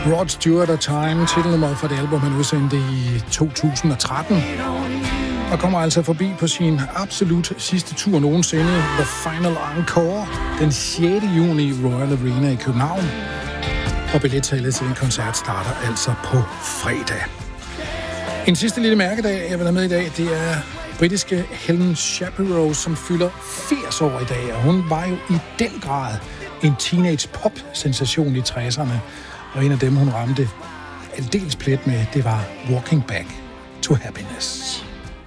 Rod Stewart og Time, titelnummeret fra det album, han udsendte i 2013. Og kommer altså forbi på sin absolut sidste tur nogensinde, The Final Encore, den 6. juni i Royal Arena i København. Og billetsalget til den koncert starter altså på fredag. En sidste lille mærkedag, jeg vil have med i dag, det er britiske Helen Shapiro, som fylder 80 år i dag. Og hun var jo i den grad en teenage-pop-sensation i 60'erne. Og en af dem, hun ramte aldeles plet med, det var Walking Back to Happiness.